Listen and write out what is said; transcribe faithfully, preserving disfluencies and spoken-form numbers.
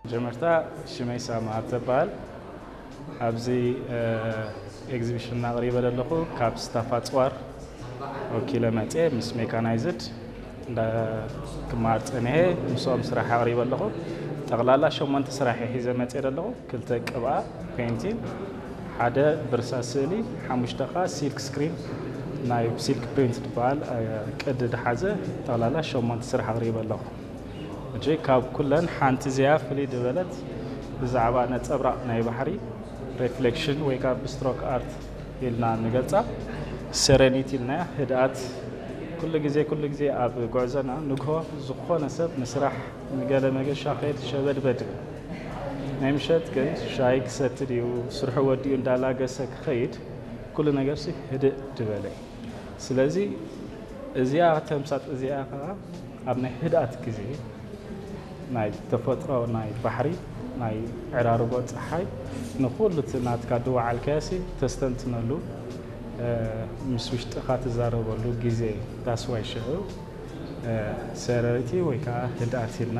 جمرتا شمي سامع تبال أبزي إكزيبيشن نغريبة للخو كاب ستافات وار أو كيلومتر مس ميكانايزد دا كمارت أنا هي مسوم سراحة غريبة للخو تغلالا شو ما أنت سراحة هي زمت إلى للخو كلتك أبا بينتين هذا برساسلي حمش دقة سيلك سكرين نايب سيلك برينت تبال كده حاجة تغلالا شو ما أنت سراحة غريبة للخو جي كاب كلن حانت زياف اللي دبلت بزعبا نتبرع ناي بحري ريفليكشن ويكاب ستروك ارت يلنا نغلصا سيرينيتي لنا هدات كل غزي كل غزي اب غعزنا نغو زخونه سب مسرح مغاله مغشا خيد شبد بد نمشت كن شايك ستديو سرح وديو እንዳላገሰክ خيد كل ነገር سي هد دبلي ስለዚህ እዚያ ተምሳጥ እዚያ አብነ ህዳት ጊዜ ناي تفطرو ناي بحري ناي عراربو صحاي نقول لتنات كادو على الكاسي تستنتنلو مس وشطخا تزاربلو غزي تاسواي شهو سيرتي ويكا هداتينا